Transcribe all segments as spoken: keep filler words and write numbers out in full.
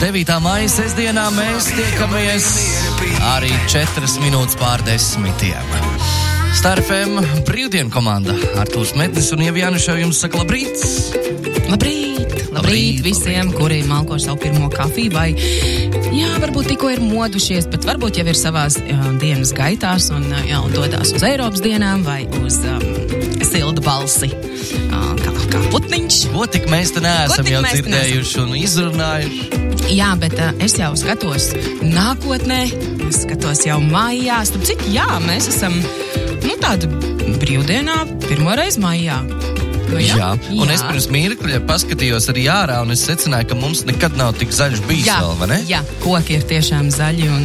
devītā maija sestdienā mēs tiekamies arī četras minūtes pār desmitiem. Star F M brīvdienu komanda Artūrs Metnis un Ieva Januša jums saka labrīt. Labrīt, labrīt, labrīt visiem, labrīt. Kuri malko savu pirmo kafiju vai, jā, varbūt tikko ir modušies, bet varbūt jau ir savās jā, dienas gaitās un, jā, un dodās uz Eiropas dienām vai uz um, sildu balsi, uh, kā, kā putniņš. Ko tik mēs te neesam jau dzirdējuši un izrunājuši? Jā, bet uh, es jau skatos nākotnē, es skatos jau maijā, starp citu, jā, mēs esam, nu, tādu brīvdienā pirmo reizi maijā. Nu, jā, jā, un jā. Es pirms mirkļa paskatījos arī ārā, un es secināju, ka mums nekad nav tik zaļš bijis jā, vēl, vai ne? Jā, koki ir tiešām zaļi, un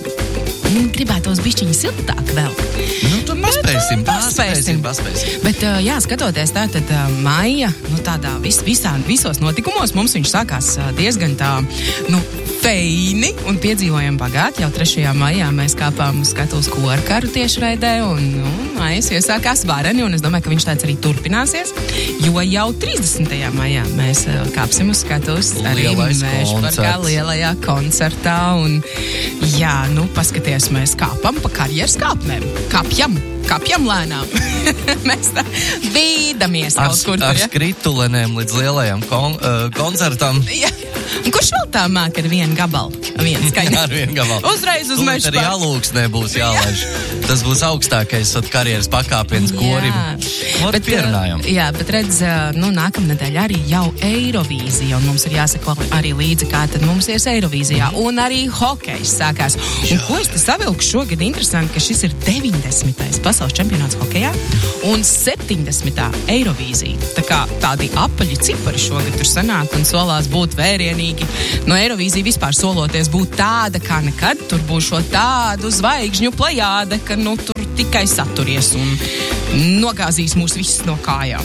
um, gribētos bišķiņi siltāk vēl. Nu, tur paspēsim, bet, paspēsim, paspēsim, paspēsim. Bet, uh, jā, skatoties tā, tad uh, maija, nu, tādā vis, visā, visos notikumos mums viņš sākās uh, diezgan tā, nu, feini, un piedzīvojam bagāti. Jau trešajā maijā mēs kāpām uz skatuves korkaru tiešraidē, un, nu, maijas iesākās vareni, un es domāju, ka viņš tāds arī turpināsies, jo jau trīsdesmitajā maijā mēs uh, kāpsim uz skatuves arī Mežparkā lielajā koncertā, un, jā, nu, paskaties, mēs kāpam pa karjeras kāpnēm. Kāpjam, kāpjam lēnām. Mēs tā bīdamies kaut kur. Ar skritulenēm līdz lielajam kon, uh, koncertam. Jā. Un kurš vēl tā māk ar vienu gabalu? Vienu skaņu. Ar vienu gabalu. Uzreiz uz Mežparku. Tur arī alūksnē būs jālaiž. Tas būs augstākais karjeras pakāpiens korim. Bet, pierunājam. Jā, bet redz, nu, nākamnedēļ arī jau Eirovīzija, un mums ir jāsako arī līdzi, kā tad mums ies Eirovīzijā. Un arī hokejs sākās. Un jā. Ko es te savilku šogad interesanti, ka šis ir deviņdesmitais pasaules čempionāts hokejā un septiņdesmitā Eirovīzija. Tā kā tādi apaļi cipari šogad tur sanāk un solās būt vērienīgi. No Eirovīzija vispār soloties būt tāda, kā nekad. Tur būs šo tādu zvaigžņu plejāde, ka, nu, tur tikai saturies un nogāzīs mūs visus no kājām.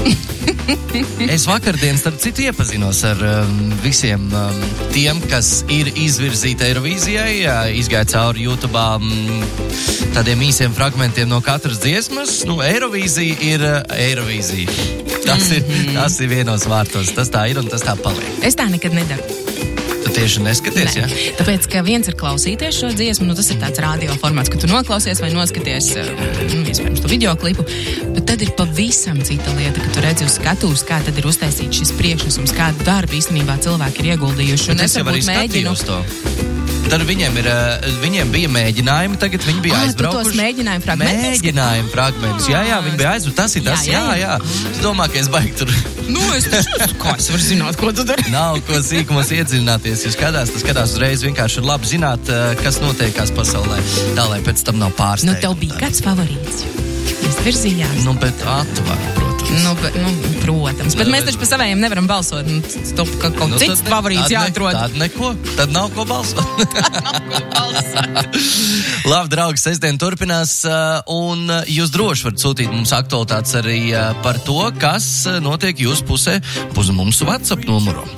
Es vakardien, starp citu, iepazinos ar um, visiem um, tiem, kas ir izvirzīti Eirovīzijai, izgāja cauri YouTube um, tādiem īsiem fragmentiem no katras dziesmas. Nu, Eirovīzija ir uh, Eirovīzija. Tas, mm-hmm. ir, tas ir vienos vārtos. Tas tā ir un tas tā paliek. Es tā nekad nedaru. Tu tieši neskaties, ne. Ja? Tāpēc, ka viens ir klausīties šo dziesmu, nu tas ir tāds radio formāts, ka tu noklausies vai noskaties, nu, iespējams, tu videoklipu, bet tad ir pavisam cita lieta, ka tu redzi uz skatuves, kā tad ir uztaisīts šis priekšnesums, kādu darbu īstenībā cilvēki ir ieguldījuši. Un es jau arī skatījos to. Tad viņiem, ir, viņiem bija mēģinājumi, tagad viņi bija ah, aizbraukuši. Tu tos mēģinājumu fragmentus? Mēģinājumu fragmentus, jā, jā, viņi bija aizbraukuši, tas ir tas, jā, jā. jā. Tu domā, ka es baigi tur... Nu, es taču, kā es varu zināt, ko tu dari? Nav ko sīkumos iedziļināties, ja skatās, tas skatās uzreiz vienkārši ir labi zināt, kas notiekās pasaulē, tā, lai pēc tam nav pārsteigums. Nu, tev bija kāds favorīts? Es virzījās. Nu, bet atvar, protams. Nu, bet, nu, protams. Bet nu, mēs taču pa savējiem nevaram balsot. Nu, top, ka kaut nu, cits favorīts jāatrod. Tad neko. Tad nav ko balsot. Tad nav ko balsot. Labi, draugi, sestdien turpinās. Un jūs droši varat sūtīt mums aktualitātes arī par to, kas notiek jūsu pusē uz mūsu WhatsApp numuru.